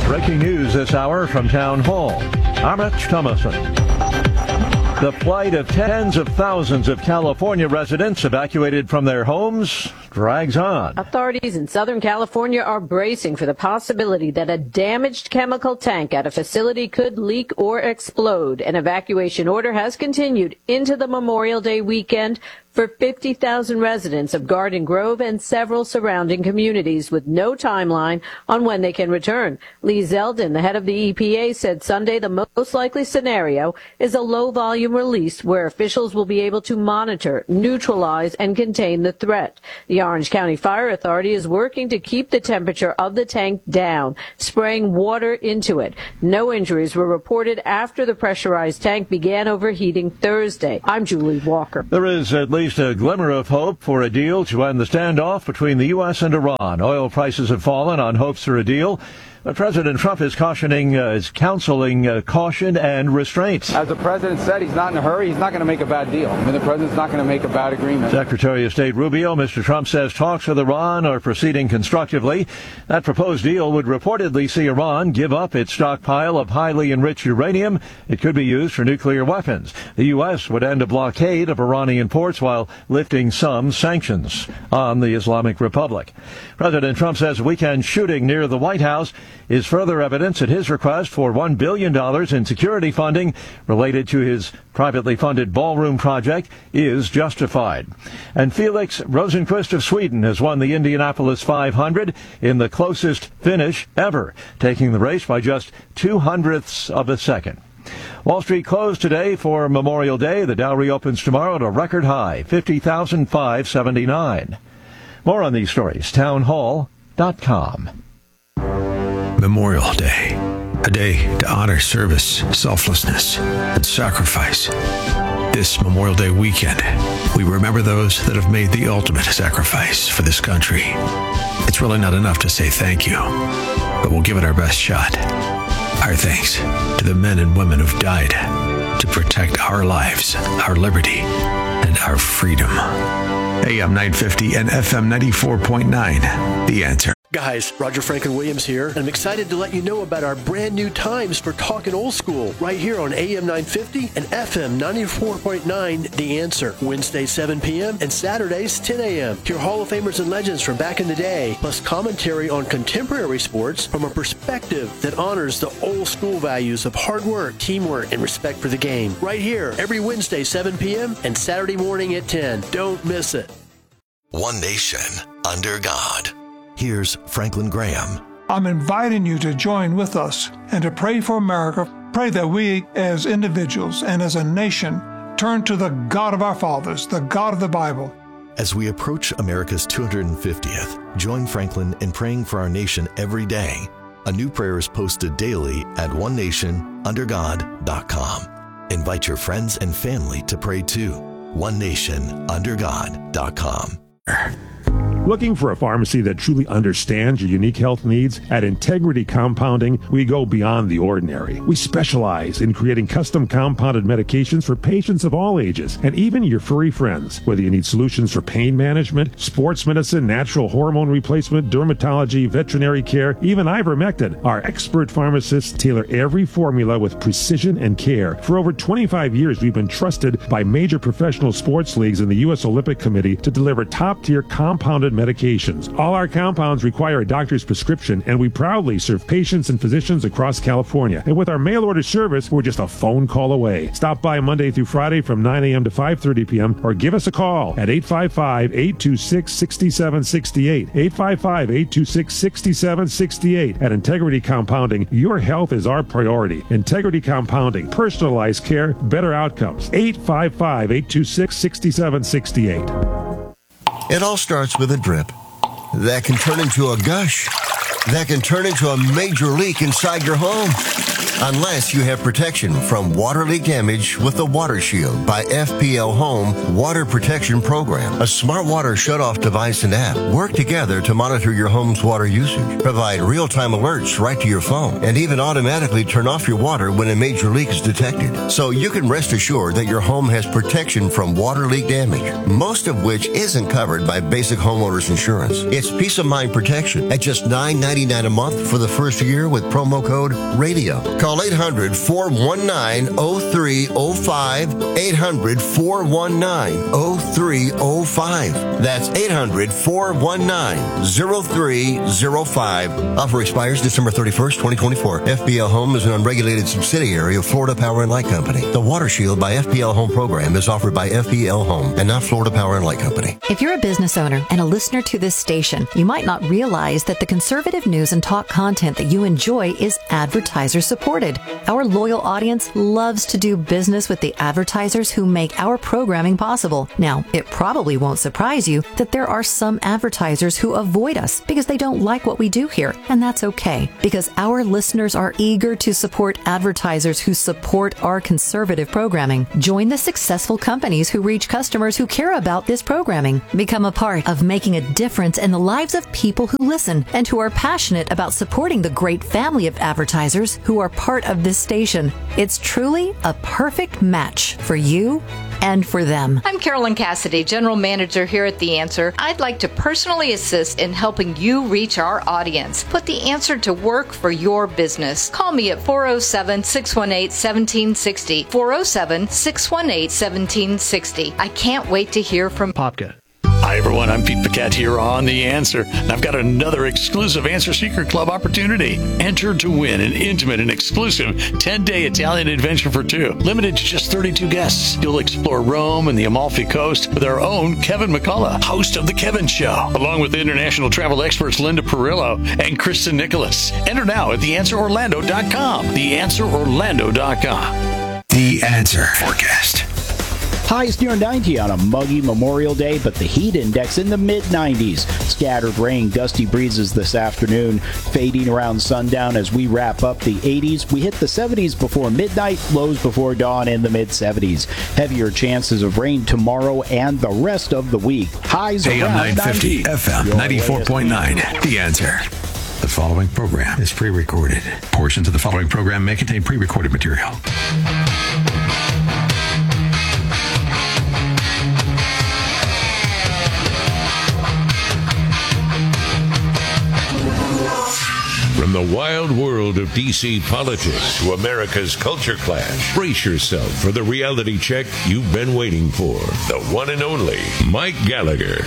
Breaking news this hour from Town Hall. I'm Rich Thomason. The plight of tens of thousands of California residents evacuated from their homes drags on. Authorities in Southern California are bracing for the possibility that a damaged chemical tank at a facility could leak or explode. An evacuation order has continued into the Memorial Day weekend for 50,000 residents of Garden Grove and several surrounding communities, with no timeline on when they can return. Lee Zeldin, the head of the EPA, said Sunday the most likely scenario is a low-volume release where officials will be able to monitor, neutralize, and contain the threat. The Orange County Fire Authority is working to keep the temperature of the tank down, spraying water into it. No injuries were reported after the pressurized tank began overheating Thursday. I'm Julie Walker. There is at least a glimmer of hope for a deal to end the standoff between the U.S. and Iran. Oil prices have fallen on hopes for a deal. But President Trump is counseling caution and restraint. As the president said, he's not in a hurry. He's not going to make a bad deal. I mean, the president's not going to make a bad agreement. Secretary of State Rubio, Mr. Trump says talks with Iran are proceeding constructively. That proposed deal would reportedly see Iran give up its stockpile of highly enriched uranium. It could be used for nuclear weapons. The U.S. would end a blockade of Iranian ports while lifting some sanctions on the Islamic Republic. President Trump says weekend shooting near the White House is further evidence that his request for $1 billion in security funding related to his privately funded ballroom project is justified. And Felix Rosenqvist of Sweden has won the Indianapolis 500 in the closest finish ever, taking the race by just 0.02 of a second. Wall Street closed today for Memorial Day. The Dow reopens tomorrow at a record high, 50,579. More on these stories, townhall.com. Memorial Day, a day to honor service, selflessness, and sacrifice. This Memorial Day weekend, we remember those that have made the ultimate sacrifice for this country. It's really not enough to say thank you, but we'll give it our best shot. Our thanks to the men and women who've died to protect our lives, our liberty, and our freedom. AM 950 and FM 94.9, The Answer. Guys, Roger Franklin Williams here, and I'm excited to let you know about our brand new times for Talkin' Old School right here on AM 950 and FM 94.9, The Answer. Wednesdays 7 p.m. and Saturdays 10 a.m. Hear Hall of Famers and legends from back in the day, plus commentary on contemporary sports from a perspective that honors the old school values of hard work, teamwork, and respect for the game. Right here, every Wednesday 7 p.m. and Saturday morning at 10. Don't miss it. One nation, under God. Here's Franklin Graham. I'm inviting you to join with us and to pray for America. Pray that we as individuals and as a nation turn to the God of our fathers, the God of the Bible. As we approach America's 250th, join Franklin in praying for our nation every day. A new prayer is posted daily at onenationundergod.com. Invite your friends and family to pray too. onenationundergod.com. Looking for a pharmacy that truly understands your unique health needs? At Integrity Compounding, we go beyond the ordinary. We specialize in creating custom compounded medications for patients of all ages, and even your furry friends. Whether you need solutions for pain management, sports medicine, natural hormone replacement, dermatology, veterinary care, even ivermectin, our expert pharmacists tailor every formula with precision and care. For over 25 years, we've been trusted by major professional sports leagues and the U.S. Olympic Committee to deliver top-tier compounded medications. All our compounds require a doctor's prescription, and we proudly serve patients and physicians across California. And with our mail order service, we're just a phone call away. Stop by Monday through Friday from 9 a.m. to 5:30 p.m. or give us a call at 855-826-6768. 855-826-6768. At Integrity Compounding, your health is our priority. Integrity Compounding, personalized care, better outcomes. 855-826-6768. It all starts with a drip that can turn into a gush, that can turn into a major leak inside your home. Unless you have protection from water leak damage with the Water Shield by FPL Home Water Protection Program. A smart water shutoff device and app work together to monitor your home's water usage, provide real-time alerts right to your phone, and even automatically turn off your water when a major leak is detected. So you can rest assured that your home has protection from water leak damage, most of which isn't covered by basic homeowners insurance. It's peace of mind protection at just $9.99 $9.99 a month for the first year with promo code RADIO. Call 800-419-0305. 800-419-0305. That's 800-419-0305. Offer expires December 31st, 2024. FPL Home is an unregulated subsidiary of Florida Power and Light Company. The Water Shield by FPL Home program is offered by FPL Home and not Florida Power and Light Company. If you're a business owner and a listener to this station, you might not realize that the conservative news and talk content that you enjoy is advertiser supported. Our loyal audience loves to do business with the advertisers who make our programming possible. Now, it probably won't surprise you that there are some advertisers who avoid us because they don't like what we do here. And that's okay, because our listeners are eager to support advertisers who support our conservative programming. Join the successful companies who reach customers who care about this programming. Become a part of making a difference in the lives of people who listen and who are passionate about supporting the great family of advertisers who are part of this station. It's truly a perfect match for you and for them. I'm Carolyn Cassidy, General Manager here at The Answer. I'd like to personally assist in helping you reach our audience. Put The Answer to work for your business. Call me at 407-618-1760. 407-618-1760. I can't wait to hear from Popka. Hi, everyone. I'm Pete Paquette here on The Answer, and I've got another exclusive Answer Seeker Club opportunity. Enter to win an intimate and exclusive 10-day Italian adventure for two. Limited to just 32 guests. You'll explore Rome and the Amalfi Coast with our own Kevin McCullough, host of The Kevin Show, along with international travel experts Linda Perillo and Kristen Nicholas. Enter now at TheAnswerOrlando.com. TheAnswerOrlando.com. The Answer Forecast. Highs near 90 on a muggy Memorial Day, but the heat index in the mid-90s. Scattered rain, gusty breezes this afternoon, fading around sundown as we wrap up the 80s. We hit the 70s before midnight, lows before dawn in the mid-70s. Heavier chances of rain tomorrow and the rest of the week. Highs AM around 950, 90. FM 94.9. The Answer. The following program is pre-recorded. Portions of the following program may contain pre-recorded material. From the wild world of D.C. politics to America's culture clash, brace yourself for the reality check you've been waiting for. The one and only Mike Gallagher.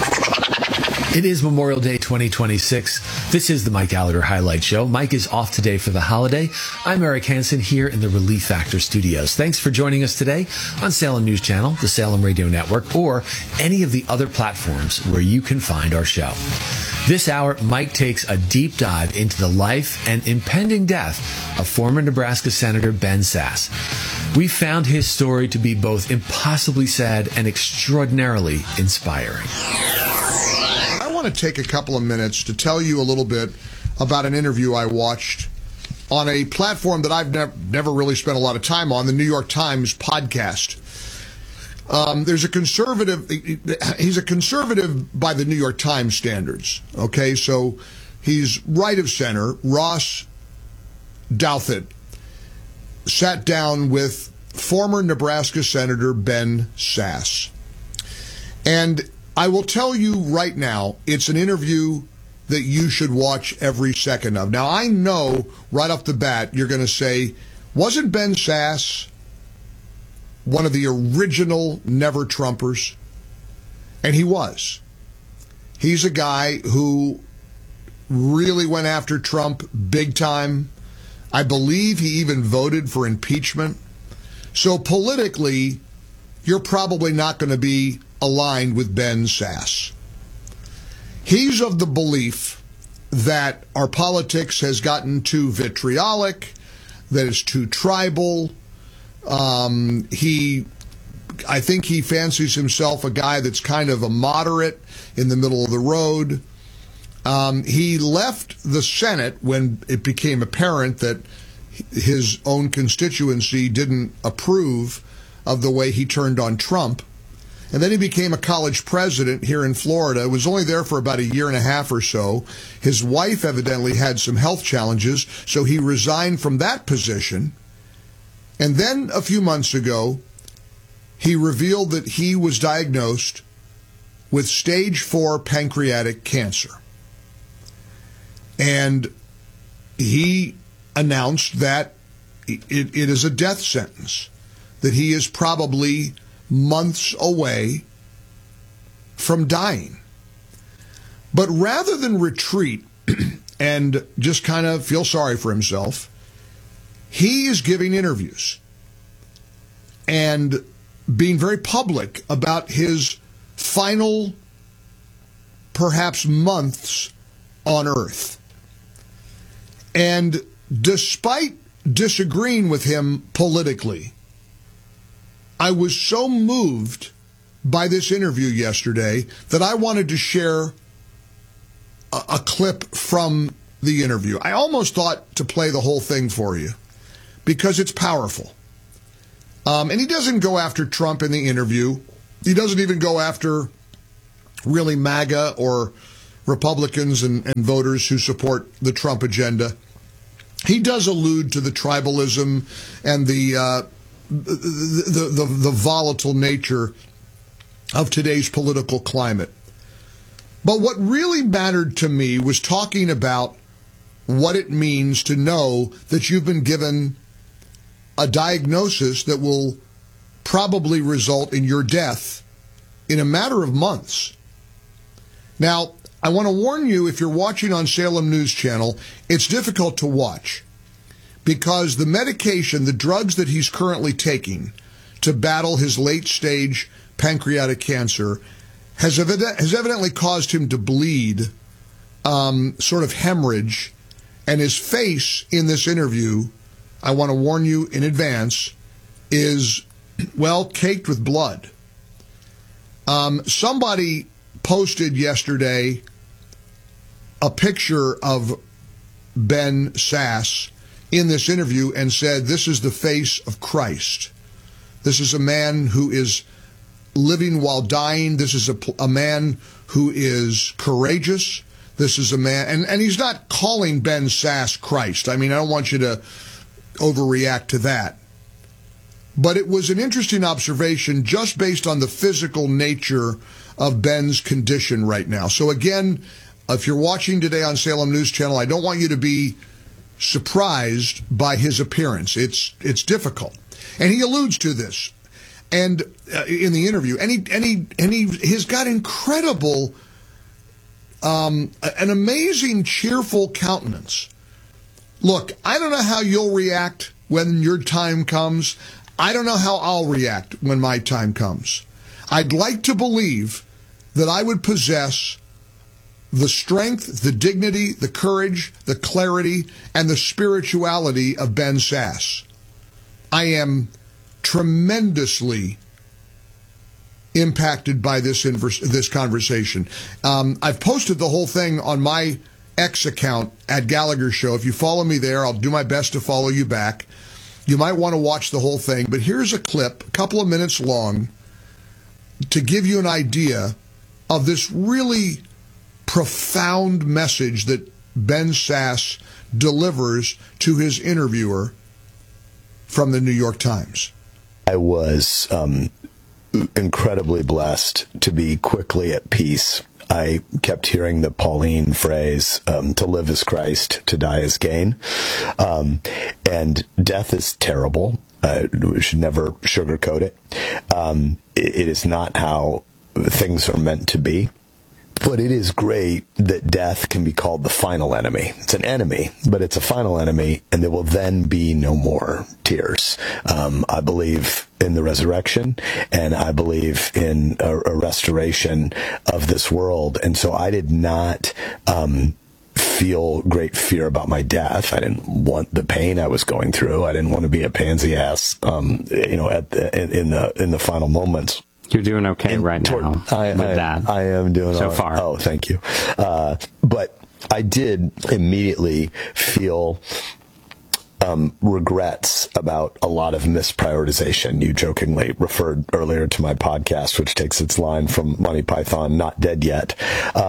It is Memorial Day 2026. This is the Mike Gallagher Highlight Show. Mike is off today for the holiday. I'm Eric Hansen here in the Relief Factor studios. Thanks for joining us today on Salem News Channel, the Salem Radio Network, or any of the other platforms where you can find our show. This hour, Mike takes a deep dive into the life and impending death of former Nebraska Senator Ben Sasse. We found his story to be both impossibly sad and extraordinarily inspiring. I want to take a couple of minutes to tell you a little bit about an interview I watched on a platform that I've never really spent a lot of time on, the New York Times podcast. There's a conservative, he's a conservative by the New York Times standards, okay? So he's right of center. Ross Douthat sat down with former Nebraska Senator Ben Sasse. And I will tell you right now, it's an interview that you should watch every second of. Now, I know right off the bat you're going to say, wasn't Ben Sasse one of the original Never Trumpers? And he was. He's a guy who really went after Trump big time. I believe he even voted for impeachment. So politically, you're probably not going to be aligned with Ben Sasse. He's of the belief that our politics has gotten too vitriolic, that it's too tribal. I think he fancies himself a guy that's kind of a moderate in the middle of the road. He left the Senate when it became apparent that his own constituency didn't approve of the way he turned on Trump. And then he became a college president here in Florida. Was only there for about a year and a half or so. His wife evidently had some health challenges, so he resigned from that position. And then a few months ago, he revealed that he was diagnosed with stage 4 pancreatic cancer. And he announced that it is a death sentence, that he is probably months away from dying. But rather than retreat and just kind of feel sorry for himself, he is giving interviews and being very public about his final, perhaps months on Earth. And despite disagreeing with him politically, I was so moved by this interview yesterday that I wanted to share a clip from the interview. I almost thought to play the whole thing for you because it's powerful. And he doesn't go after Trump in the interview. He doesn't even go after really MAGA or Republicans and voters who support the Trump agenda. He does allude to the tribalism and the volatile nature of today's political climate. But what really mattered to me was talking about what it means to know that you've been given a diagnosis that will probably result in your death in a matter of months. Now, I want to warn you, if you're watching on Salem News Channel, it's difficult to watch because the medication, the drugs that he's currently taking to battle his late-stage pancreatic cancer has evidently caused him to bleed, sort of hemorrhage, and his face in this interview, I want to warn you in advance, is, well, caked with blood. Somebody posted yesterday a picture of Ben Sasse in this interview and said, "This is the face of Christ. This is a man who is living while dying. This is a man who is courageous. This is a man," and he's not calling Ben Sasse Christ. I mean, I don't want you to overreact to that. But it was an interesting observation just based on the physical nature of Ben's condition right now. So again, if you're watching today on Salem News Channel, I don't want you to be surprised by his appearance. It's difficult. And he alludes to this and in the interview. And he's got incredible, an amazing, cheerful countenance. Look, I don't know how you'll react when your time comes. I don't know how I'll react when my time comes. I'd like to believe that I would possess the strength, the dignity, the courage, the clarity, and the spirituality of Ben Sasse. I am tremendously impacted by this conversation. I've posted the whole thing on my X account at Gallagher Show. If you follow me there, I'll do my best to follow you back. You might want to watch the whole thing, but here's a clip, a couple of minutes long, to give you an idea of this really profound message that Ben Sasse delivers to his interviewer from the New York Times. I was incredibly blessed to be quickly at peace. I kept hearing the Pauline phrase, to live is Christ, to die is gain. And death is terrible. We should never sugarcoat it. It is not how things are meant to be. But it is great that death can be called the final enemy. It's an enemy, but it's a final enemy, and there will then be no more tears. I believe in the resurrection, and I believe in a restoration of this world. And so I did not feel great fear about my death. I didn't want the pain I was going through. I didn't want to be a pansy ass, in the final moments. You're doing okay right now with that. I am doing so far. Oh, thank you. But I did immediately feel regrets about a lot of misprioritization. You jokingly referred earlier to my podcast, which takes its line from Monty Python, Not Dead Yet.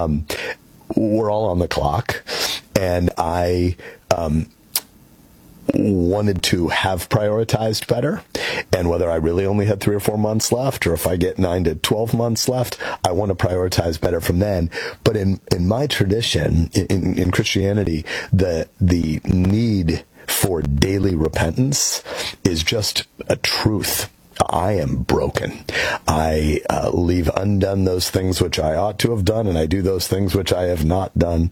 We're all on the clock, and I wanted to have prioritized better. And whether I really only had 3 or 4 months left, or if I get 9 to 12 months left, I want to prioritize better from then. But in my tradition, in Christianity, the need for daily repentance is just a truth. I am broken. I leave undone those things which I ought to have done, and I do those things which I have not done.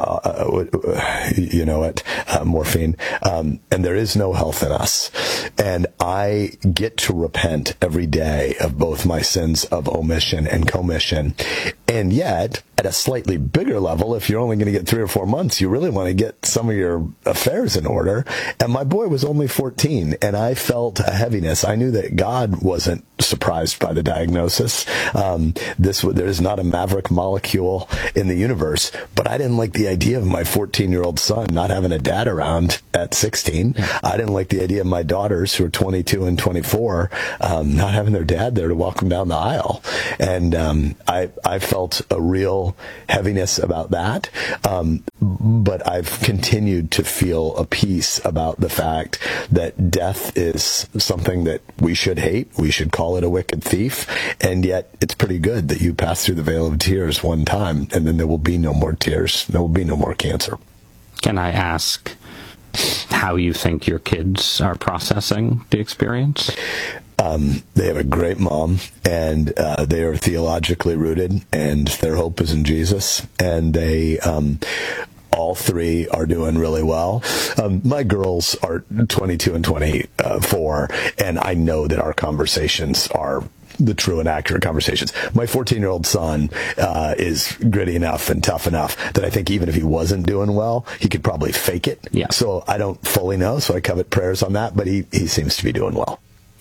Morphine. And there is no health in us. And I get to repent every day of both my sins of omission and commission. And yet, at a slightly bigger level, if you're only going to get 3 or 4 months, you really want to get some of your affairs in order. And my boy was only 14, and I felt a heaviness. I knew that God wasn't surprised by the diagnosis. There is not a maverick molecule in the universe, but I didn't like the idea of my 14-year-old son not having a dad around at 16. I didn't like the idea of my daughters, who are 22 and 24, not having their dad there to walk them down the aisle. And I felt a real heaviness about that. But I've continued to feel a peace about the fact that death is something that we should hate. We should call it a wicked thief. And yet it's pretty good that you pass through the vale of tears one time, and then there will be no more tears. There will be no more cancer. Can I ask how you think your kids are processing the experience? They have a great mom, and they are theologically rooted, and their hope is in Jesus, and they all 3 are doing really well. My girls are 22 and 24, and I know that our conversations are the true and accurate conversations. My 14-year-old son is gritty enough and tough enough that I think even if he wasn't doing well, he could probably fake it. Yeah. So I don't fully know, so I covet prayers on that, but he seems to be doing well.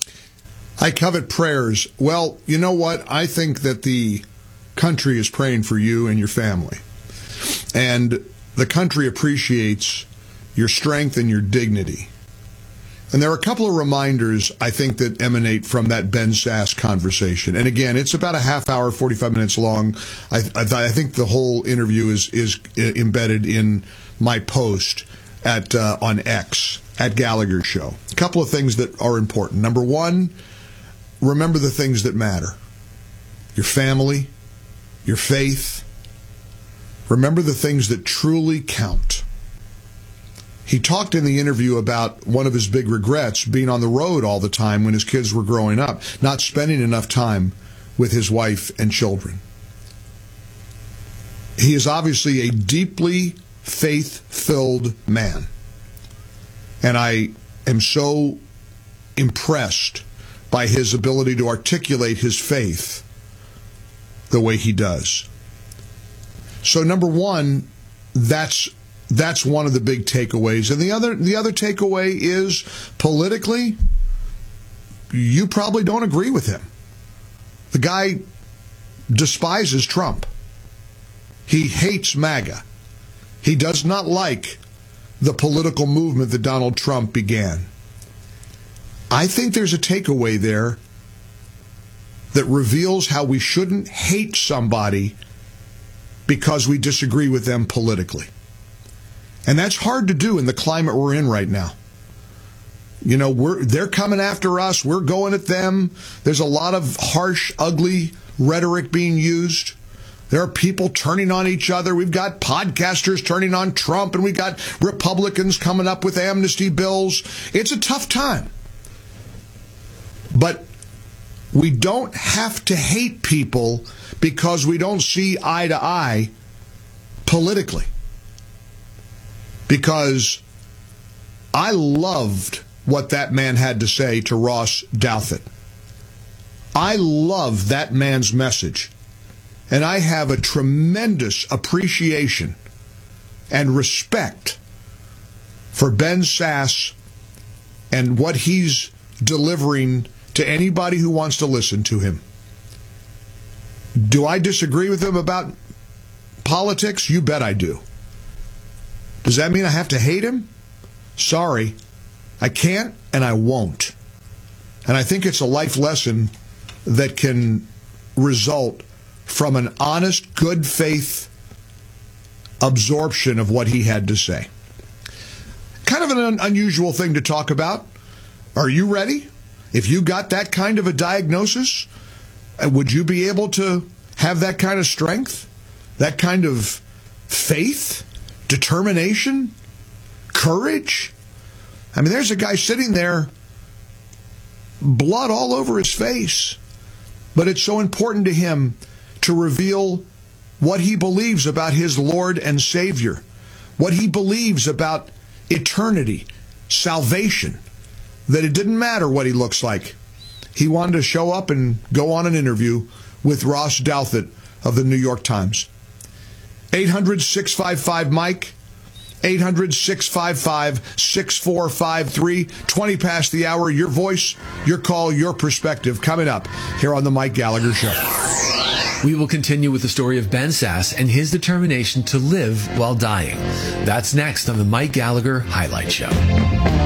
I covet prayers. Well, you know what? I think that the country is praying for you and your family. And the country appreciates your strength and your dignity. And there are a couple of reminders, I think, that emanate from that Ben Sasse conversation. And again, it's about a half hour, 45 minutes long. I think the whole interview is embedded in my post on X, at Gallagher Show. A couple of things that are important. Number one, remember the things that matter. Your family, your faith. Remember the things that truly count. He talked in the interview about one of his big regrets, being on the road all the time when his kids were growing up, not spending enough time with his wife and children. He is obviously a deeply faith-filled man. And I am so impressed by his ability to articulate his faith the way he does. So number one, that's one of the big takeaways. And the other takeaway is, politically, you probably don't agree with him. The guy despises Trump. He hates MAGA. He does not like the political movement that Donald Trump began. I think there's a takeaway there that reveals how we shouldn't hate somebody because we disagree with them politically. And that's hard to do in the climate we're in right now. You know, they're coming after us. We're going at them. There's a lot of harsh, ugly rhetoric being used. There are people turning on each other. We've got podcasters turning on Trump, and we've got Republicans coming up with amnesty bills. It's a tough time. But we don't have to hate people because we don't see eye to eye politically. Because I loved what that man had to say to Ross Douthat. I love that man's message. And I have a tremendous appreciation and respect for Ben Sasse and what he's delivering to anybody who wants to listen to him. Do I disagree with him about politics? You bet I do. Does that mean I have to hate him? Sorry. I can't and I won't. And I think it's a life lesson that can result from an honest, good faith absorption of what he had to say. Kind of of an unusual thing to talk about. Are you ready? If you got that kind of a diagnosis, would you be able to have that kind of strength, that kind of faith, determination, courage? I mean, there's a guy sitting there, blood all over his face, but it's so important to him to reveal what he believes about his Lord and Savior, what he believes about eternity, salvation, that it didn't matter what he looks like. He wanted to show up and go on an interview with Ross Douthat of the New York Times. 800-655-MIKE, 800-655-6453, 20 past the hour. Your voice, your call, your perspective coming up here on the Mike Gallagher Show. We will continue with the story of Ben Sasse and his determination to live while dying. That's next on the Mike Gallagher Highlight Show.